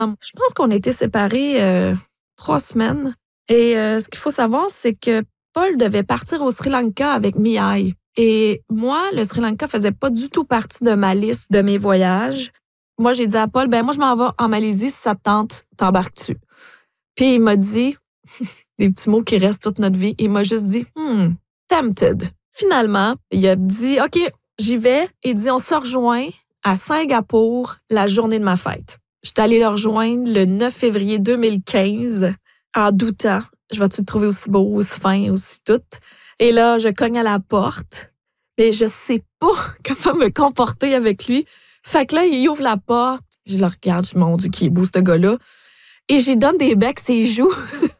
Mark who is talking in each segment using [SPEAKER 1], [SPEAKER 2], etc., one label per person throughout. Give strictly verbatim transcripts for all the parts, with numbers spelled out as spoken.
[SPEAKER 1] Je pense qu'on a été séparés euh, trois semaines. Et euh, ce qu'il faut savoir, c'est que Paul devait partir au Sri Lanka avec Mihai. Et moi, le Sri Lanka faisait pas du tout partie de ma liste de mes voyages. Moi, j'ai dit à Paul, ben moi, je m'en vais en Malaisie, si ça te tente, t'embarques-tu? Puis il m'a dit, des petits mots qui restent toute notre vie, il m'a juste dit, hmm, tempted. Finalement, il a dit, OK, j'y vais. Il dit, on se rejoint à Singapour la journée de ma fête. J'étais allée le rejoindre le neuf février deux mille quinze en doutant. Je vais-tu te trouver aussi beau, aussi fin, aussi tout? Et là, je cogne à la porte, mais je sais pas comment me comporter avec lui. Fait que là, il ouvre la porte, je le regarde, je me dis, mon Dieu, qui est beau, ce gars-là. Et j'y donne des becs ses joues.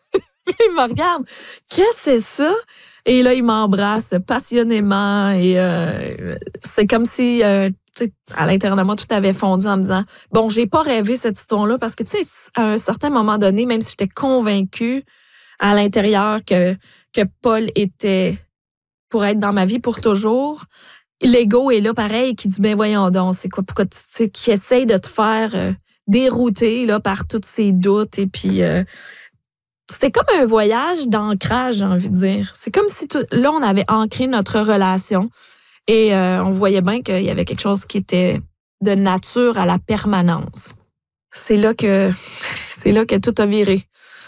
[SPEAKER 1] Il me regarde. Qu'est-ce que c'est ça? Et là, il m'embrasse passionnément. Et euh, c'est comme si, euh, à l'intérieur de moi, tout avait fondu en me disant, bon, j'ai pas rêvé cette histoire-là parce que, tu sais, à un certain moment donné, même si j'étais convaincue à l'intérieur que, que Paul était pour être dans ma vie pour toujours, l'ego est là, pareil, qui dit, ben voyons donc, c'est quoi, pourquoi tu sais, qui essaye de te faire euh, dérouter là, par tous ces doutes. Et puis, euh, c'était comme un voyage d'ancrage, j'ai envie de dire. C'est comme si, tout, là, on avait ancré notre relation et euh, on voyait bien qu'il y avait quelque chose qui était de nature à la permanence. C'est là que, c'est là que tout a viré.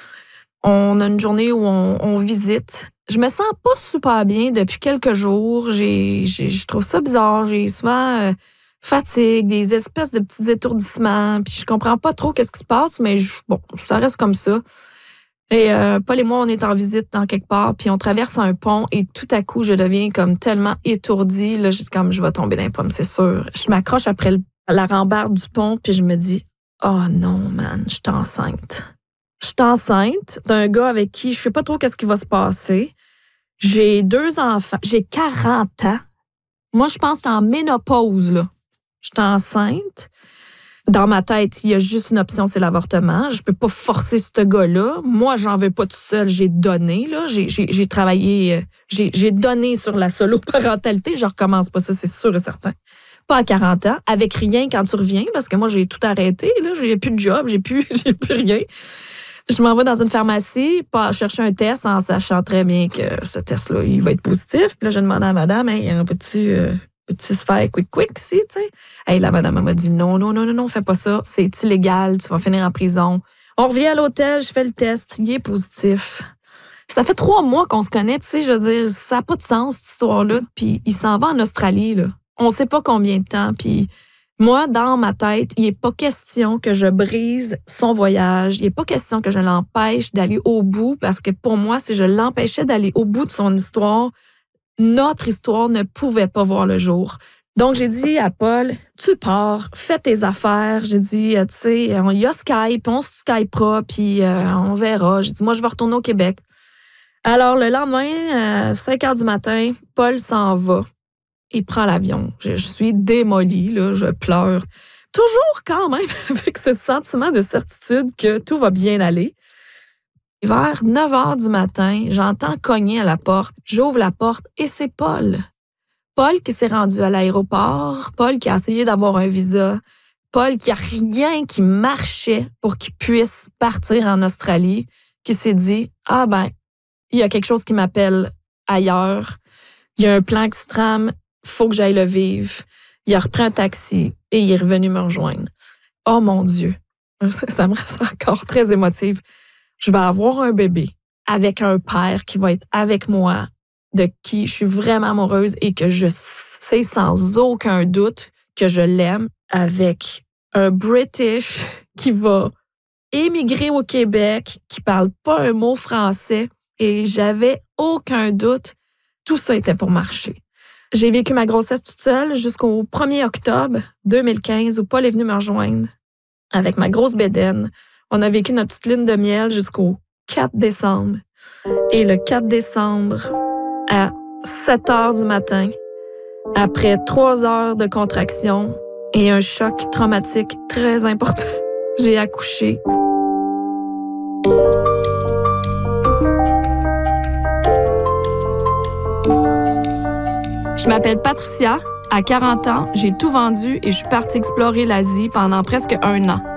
[SPEAKER 1] On a une journée où on, on visite. Je me sens pas super bien depuis quelques jours. J'ai, j'ai, je trouve ça bizarre. J'ai souvent euh, fatigue, des espèces de petits étourdissements. Puis je comprends pas trop qu'est-ce qui se passe, mais je, bon, ça reste comme ça. Et euh, Paul et moi, on est en visite dans quelque part, puis on traverse un pont et tout à coup, je deviens comme tellement étourdie. Là, juste comme je vais tomber dans les pommes, c'est sûr. Je m'accroche après le, la rambarde du pont, puis je me dis, oh non, man, je suis enceinte. Je suis enceinte d'un gars avec qui je sais pas trop qu'est-ce qui va se passer. J'ai deux enfants. J'ai quarante ans. Moi, je pense que je suis en ménopause, là. Je suis enceinte. Dans ma tête, il y a juste une option, c'est l'avortement. Je peux pas forcer ce gars-là. Moi, j'en veux pas tout seul. J'ai donné, là. J'ai, j'ai, j'ai travaillé, j'ai, j'ai donné sur la solo-parentalité. Je recommence pas ça, c'est sûr et certain. Pas à quarante ans, avec rien quand tu reviens, parce que moi, j'ai tout arrêté, là. J'ai plus de job, j'ai plus, j'ai plus rien. Je m'en vais dans une pharmacie pour chercher un test en sachant très bien que ce test-là, il va être positif. Puis là, je demande à madame, hey, un petit, euh, petit se faire quick quick, si, tu sais. Hey, la madame, elle m'a dit, non, non, non, non, non, fais pas ça. C'est illégal, tu vas finir en prison. On revient à l'hôtel, je fais le test, il est positif. Ça fait trois mois qu'on se connaît, tu sais, je veux dire, ça n'a pas de sens, cette histoire-là. Puis il s'en va en Australie, là. On sait pas combien de temps, puis moi, dans ma tête, il n'est pas question que je brise son voyage. Il n'est pas question que je l'empêche d'aller au bout parce que pour moi, si je l'empêchais d'aller au bout de son histoire, notre histoire ne pouvait pas voir le jour. Donc, j'ai dit à Paul, tu pars, fais tes affaires. J'ai dit, tu sais, il y a Skype, on se Skypera, puis euh, on verra. J'ai dit, moi, je vais retourner au Québec. Alors, le lendemain, à cinq heures du matin, Paul s'en va. Il prend l'avion. Je, je suis démolie, là, je pleure. Toujours quand même avec ce sentiment de certitude que tout va bien aller. Vers neuf heures du matin, j'entends cogner à la porte. J'ouvre la porte et c'est Paul. Paul qui s'est rendu à l'aéroport, Paul qui a essayé d'avoir un visa, Paul qui a rien qui marchait pour qu'il puisse partir en Australie, qui s'est dit, ah ben, il y a quelque chose qui m'appelle ailleurs. Il y a un plan qui se trame. Faut que j'aille le vivre. Il a repris un taxi et il est revenu me rejoindre. Oh mon Dieu, ça, ça me rend encore très émotive. Je vais avoir un bébé avec un père qui va être avec moi, de qui je suis vraiment amoureuse et que je sais sans aucun doute que je l'aime, avec un British qui va émigrer au Québec, qui parle pas un mot français et j'avais aucun doute. Tout ça était pour marcher. J'ai vécu ma grossesse toute seule jusqu'au premier octobre deux mille quinze où Paul est venu me rejoindre avec ma grosse bédaine. On a vécu notre petite lune de miel jusqu'au quatre décembre. Et le quatre décembre, à sept heures du matin, après trois heures de contraction et un choc traumatique très important, j'ai accouché. Je m'appelle Patricia. À quarante ans, j'ai tout vendu et je suis partie explorer l'Asie pendant presque un an.